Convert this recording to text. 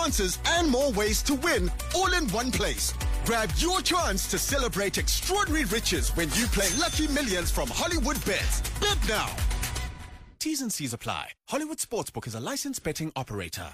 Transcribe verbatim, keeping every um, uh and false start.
chances and more ways to win all in one place. Grab your chance to celebrate extraordinary riches when you play Lucky Millions from Hollywood Bets. Bet now. T's and C's apply. Hollywood Sportsbook is a licensed betting operator.